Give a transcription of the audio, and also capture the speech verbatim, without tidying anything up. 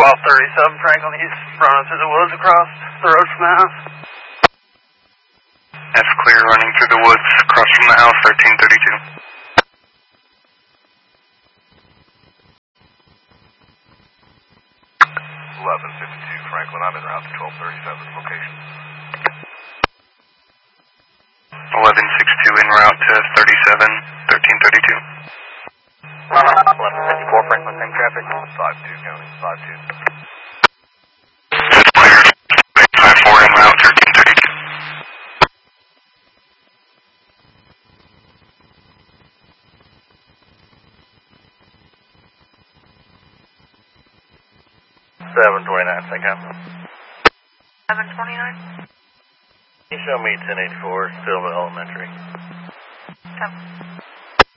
twelve thirty-seven Franklin, he's running through the woods across the road from the house. That's clear, running through the woods across from the house, thirteen thirty-two. eleven fifty-two Franklin, I'm en route to twelve thirty-seven location. eleven sixty-two en route to thirty-seven, thirteen thirty-two. eleven fifty-four Franklin, tank traffic. five two county, five two. That's clear. five four en route, thirteen thirty-two. seven twenty-nine, thank you. seven twenty-nine? Can you show me ten eighty-four, Silva Elementary? Seven.